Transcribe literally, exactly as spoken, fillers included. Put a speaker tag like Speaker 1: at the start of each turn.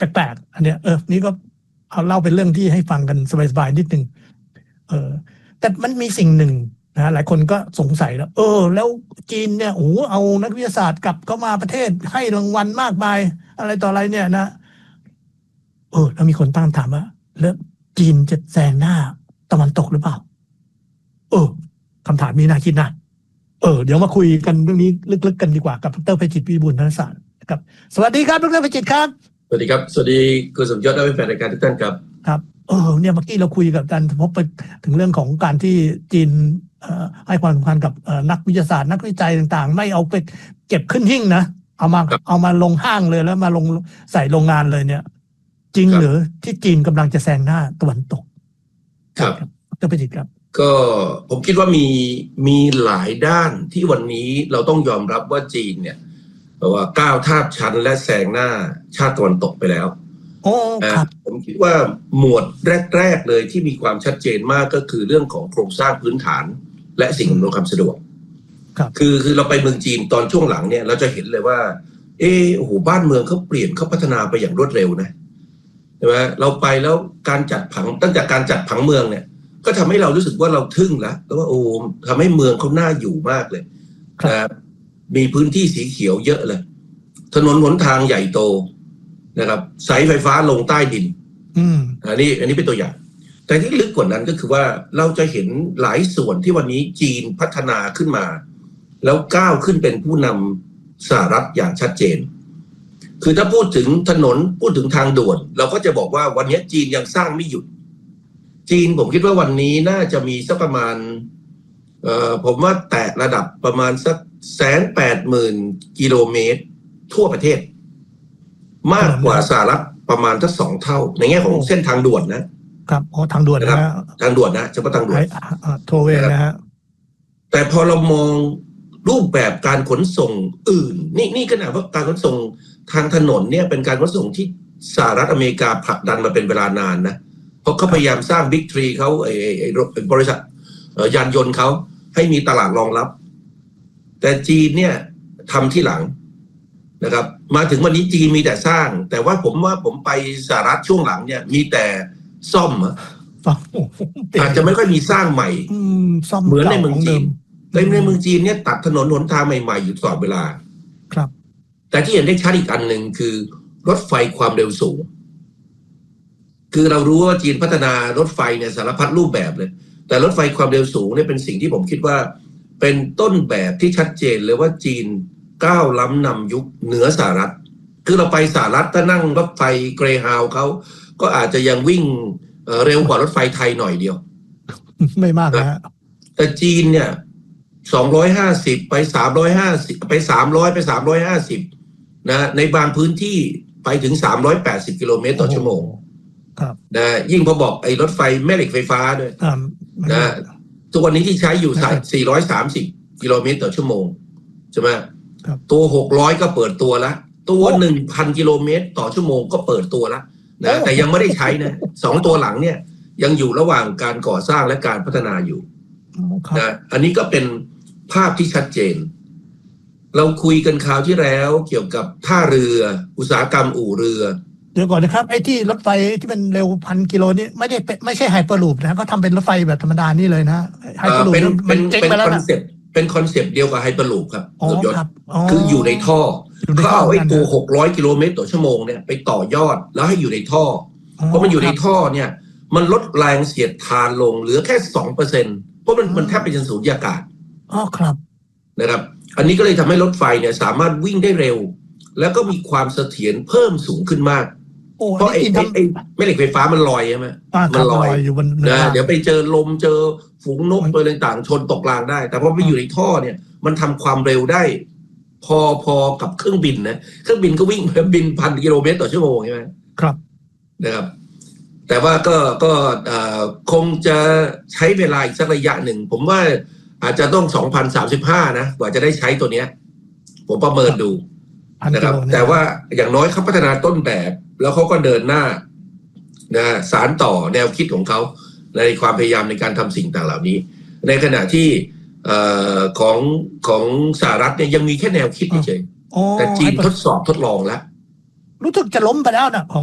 Speaker 1: แปลกๆอันเนี้ยเออนี่ก็เอาเล่าเป็นเรื่องที่ให้ฟังกันสบายๆนิดนึงเออแต่มันมีสิ่งหนึ่งนะหลายคนก็สงสัยแล้วเออแล้วจีนเนี่ยโอ้เอานักวิทยาศาสตร์กลับเข้ามาประเทศให้รางวัลมากมายอะไรต่ออะไรเนี่ยนะเออแล้วมีคนตั้งถามว่าแล้วจีนจะแซงหน้าตะวันตกหรือเปล่าเออคำถามนี้น่าคิดนะเออเดี๋ยวมาคุยกันเรื่องนี้ลึกๆกันดีกว่ากับดร.ไพจิตร วิบูลย์ธนสารครับสวัสดีครับดร.ไพจิตรครับ
Speaker 2: สวัสดีครับสวัสดีคุณสมยศและแฟนรายการทุกท่านครับ
Speaker 1: ครับเออเนี่ยเมื่อกี้เราคุยกับอาจารย์พบไปถึงเรื่องของการที่จีนให้ความสำคัญกับนักวิทยาศาสตร์นักวิจัยต่างๆไม่เอาไปเก็บขึ้นหิ้งนะเอามาเอามาลงห้างเลยแล้วมาลงใส่โรงงานเลยเนี่ยจริงหรือที่จีนกำลังจะแซงหน้าตะวันตก
Speaker 2: ครับ
Speaker 1: ดร.ไพจิตรครับ
Speaker 2: ก็ผมคิดว่ามีมีหลายด้านที่วันนี้เราต้องยอมรับว่าจีนเนี่ยแปลว่าก้าวทาบชั้นและแซงหน้าชาติตะวันตกไปแล้ว
Speaker 1: โอ้ครับ
Speaker 2: ผมคิดว่าหมวดแรกๆเลยที่มีความชัดเจนมากก็คือเรื่องของโครงสร้างพื้นฐานและสิ่งอำนวยความสะดวก
Speaker 1: ครับ
Speaker 2: คือคือเราไปเมืองจีนตอนช่วงหลังเนี่ยเราจะเห็นเลยว่าเออโอ้โหบ้านเมืองเขาเปลี่ยนเขาพัฒนาไปอย่างรวดเร็วนะใช่ไหมเราไปแล้วการจัดผังตั้งแต่การจัดผังเมืองเนี่ยก็ทำให้เรารู้สึกว่าเราทึ่งแล้วแล้วว่าโอ้ทำให้เมืองเขาน่าอยู่มากเลยนะมีพื้นที่สีเขียวเยอะเลยถนนหนทางใหญ่โตนะครับสายไฟฟ้าลงใต้ดิน
Speaker 1: อืม
Speaker 2: อันนี้อันนี้เป็นตัวอย่างแต่ที่ลึกกว่านั้นก็คือว่าเราจะเห็นหลายส่วนที่วันนี้จีนพัฒนาขึ้นมาแล้วก้าวขึ้นเป็นผู้นำสหรัฐอย่างชัดเจนคือถ้าพูดถึงถนนพูดถึงทางด่วนเราก็จะบอกว่าวันนี้จีนยังสร้างไม่หยุดจีนผมคิดว่าวันนี้น่าจะมีสักประมาณเอ่อผมว่าแตะระดับประมาณสักแสนแปดหมื่นกิโลเมตรทั่วประเทศมากกว่าสหรัฐประมาณสักสองเท่าในแง่ของเส้นทางด่วนนะครับ
Speaker 1: อ๋อทางด่วนนะ
Speaker 2: ทางด่วนนะเฉพาะทางด่วน
Speaker 1: โทเวนะฮะ
Speaker 2: แต่พอเรามองรูปแบบการขนส่งอื่นนี่นี่ขนาดว่าการขนส่งทางถนนเนี่ยเป็นการขนส่งที่สหรัฐอเมริกาผลักดันมาเป็นเวลานานนะเพราะเขาพยายามสร้างบิ๊กทรีเขาไอ้ไอ้บริษัทยานยนต์เขาให้มีตลาดรองรับแต่จีนเนี่ยทำที่หลังนะครับมาถึงวันนี้จีนมีแต่สร้างแต่ว่าผมว่าผมไปสหรัฐช่วงหลังเนี่ยมีแต่ซ่อมอะอาจจะไม่ค่อยมีสร้างใหม่เหมือนในเมืองจีนในในเมืองจีนเนี่ยตัดถนนหนทางใหม่ๆอยู่ตลอดเวลา
Speaker 1: ครับ
Speaker 2: แต่ที่เห็นได้ชัดอีกอันหนึ่งคือรถไฟความเร็วสูงคือเรารู้ว่าจีนพัฒนารถไฟเนี่ยสารพัดรูปแบบเลยแต่รถไฟความเร็วสูงเนี่ยเป็นสิ่งที่ผมคิดว่าเป็นต้นแบบที่ชัดเจนเลยว่าจีนก้าวล้ำนำยุคเหนือสหรัฐคือเราไปสหรัฐถ้านั่งรถไฟเกรฮาวด์เขาก็อาจจะยังวิ่งเร็วกว่ารถไฟไทยหน่อยเดียว
Speaker 1: ไม่มากนะ
Speaker 2: แต่จีนเนี่ยสองร้อยห้าสิบไปสามร้อยห้าสิบไปสามร้อยไปสามร้อยห้าสิบนะในบางพื้นที่ไปถึงสามร้อยแปดสิบกิโลเมตรต่อชั่วโมง
Speaker 1: ครับ
Speaker 2: นะยิ่งพอบอกไอ้รถไฟแม่เหล็กไฟฟ้าด้วยนะทุกวันนี้ที่ใช้อยู่สี่ร้อยสามสิบกิโลเมตรต่อชั่วโมงใช่ไหมตัวหกร้อยก็เปิดตัวแล้วตัว หนึ่งพัน กิโลเมตรต่อชั่วโมงก็เปิดตัวแล้วนะแต่ยังไม่ได้ใช้นะสองตัวหลังเนี่ยยังอยู่ระหว่างการก่อสร้างและการพัฒนาอยู่นะอันนี้ก็เป็นภาพที่ชัดเจนเราคุยกันคราวที่แล้วเกี่ยวกับท่าเรืออุตสาหกรรมอู่เรือ
Speaker 1: เดี๋ยวก่อนนะครับไอ้ที่รถไฟที่เป็นเร็วพันกิโลนี่ไม่ได้ไม่ใช่ไฮเปอร์ลูปนะก็ทำเป็นรถไฟแบบธรรมดานี่เลยนะไฮเปอร์ลูป
Speaker 2: มันเจ๊งไปแล้วนะเป็นคอนเซปต์เดียวกับไฮเปอร์ลูปครับสุดยอดคืออยู่ในท่อเขาเอาไอ้ตัวหกร้อยกิโลเมตรต่อชั่วโมงเนี่ยไปต่อยอดแล้วให้อยู่ในท่อเพราะมันอยู่ในท่อเนี่ยมันลดแรงเสียดทานลงเหลือแค่ สองเปอร์เซ็นต์ เพราะมันมันแทบเป็นสูญญากาศ
Speaker 1: อ๋อครับ
Speaker 2: นะครับอันนี้ก็เลยทำให้รถไฟเนี่ยสามารถวิ่งได้เร็วแล้วก็มีความเสถียรเพิ่มสูงขึ้นมากเพราะไอ้ไอ้แม่เหล็กไฟฟ้ามันลอยใช่ไหม
Speaker 1: มันลอยอยู่บน
Speaker 2: นะเดี๋ยวไปเจอลมเจอฝูงนกตัวต่างๆชนตกรางได้แต่พอไม่อยู่ในท่อเนี่ยมันทำความเร็วได้พอพอกับเครื่องบินนะเครื่องบินก็วิ่งบินพันกิโลเมตรต่อชั่วโมงใช่ไหม
Speaker 1: ครับ
Speaker 2: นะครับแต่ว่าก็ก็คงจะใช้เวลาอีกสักระยะหนึ่งผมว่าอาจจะต้องสองพันสามสิบห้านะกว่าจะได้ใช้ตัวเนี้ยผมประเมินดูนะครับแต่ว่าอย่างน้อยเขาพัฒนาต้นแบบแล้วเขาก็เดินหน้านะสารต่อแนวคิดของเขาในความพยายามในการทำสิ่งต่างเหล่านี้ในขณะที่ของของสหรัฐเนี่ยยังมีแค่แนวคิดเฉยแต่จีนทดสอบทดลองแล้ว
Speaker 1: รู้สึกจะล้มไปแล้วนะ